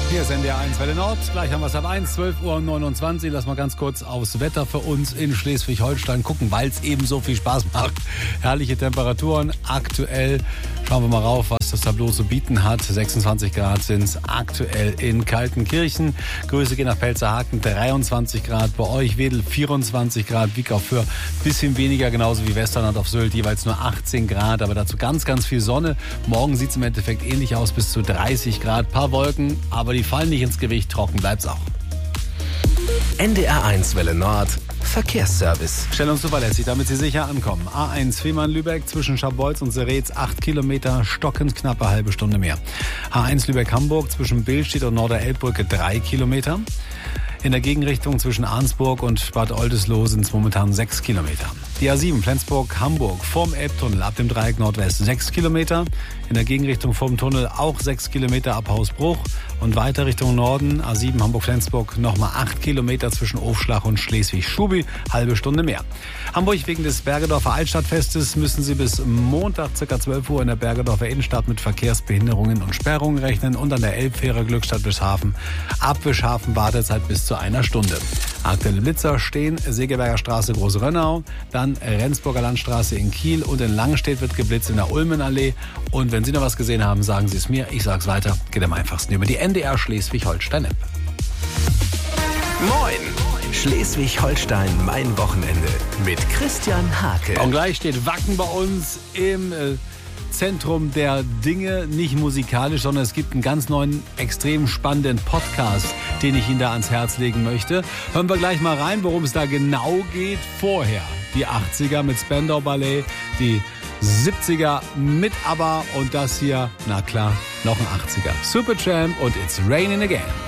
Hier ist NDR1 Welle Nord. Gleich haben wir es ab 1, 12:29 Uhr. Lass mal ganz kurz aufs Wetter für uns in Schleswig-Holstein gucken, weil es eben so viel Spaß macht. Herrliche Temperaturen. Aktuell schauen wir mal rauf, was das Tableau zu bieten hat. 26 Grad sind es aktuell in Kaltenkirchen. Grüße gehen nach Pelzerhaken, 23 Grad. Bei euch Wedel 24 Grad. Wiek auf Föhr bisschen weniger, genauso wie Westerland auf Sylt, jeweils nur 18 Grad. Aber dazu ganz, ganz viel Sonne. Morgen sieht es im Endeffekt ähnlich aus, bis zu 30 Grad. Paar Wolken, aber die fallen nicht ins Gewicht, trocken bleibt's auch. NDR1 Welle Nord Verkehrsservice. Stellungszuverlässig, damit Sie sicher ankommen. A1 Fehmarn-Lübeck zwischen Scharbeutz und Seretz 8 Kilometer, stockend knappe halbe Stunde mehr. A1 Lübeck-Hamburg zwischen Billstedt und Norderelbbrücke 3 Kilometer. In der Gegenrichtung zwischen Arnsburg und Bad Oldesloe sind es momentan 6 Kilometer. Die A7 Flensburg-Hamburg vorm Elbtunnel ab dem Dreieck Nordwest 6 Kilometer. In der Gegenrichtung vom Tunnel auch 6 Kilometer ab Hausbruch. Und weiter Richtung Norden, A7 Hamburg-Flensburg, nochmal 8 Kilometer zwischen Ofschlach und Schleswig-Schubi, halbe Stunde mehr. Hamburg wegen des Bergedorfer Altstadtfestes müssen Sie bis Montag ca. 12 Uhr in der Bergedorfer Innenstadt mit Verkehrsbehinderungen und Sperrungen rechnen und an der Elbfähre Glückstadt-Wischhafen ab Wischhafen Wartezeit bis zu einer Stunde. Aktuelle Blitzer stehen Segeberger Straße Großrönnau, dann Rendsburger Landstraße in Kiel und in Langstedt wird geblitzt in der Ulmenallee. Und wenn Sie noch was gesehen haben, sagen Sie es mir, ich sag's weiter, geht am einfachsten über die NDR Schleswig-Holstein-App. Moin! Schleswig-Holstein, mein Wochenende mit Christian Hake. Und gleich steht Wacken bei uns im Zentrum der Dinge, nicht musikalisch, sondern es gibt einen ganz neuen, extrem spannenden Podcast, den ich Ihnen da ans Herz legen möchte. Hören wir gleich mal rein, worum es da genau geht. Vorher die 80er mit Spandau Ballet, die 70er mit ABBA und das hier, na klar, noch ein 80er. Supertramp und It's Raining Again.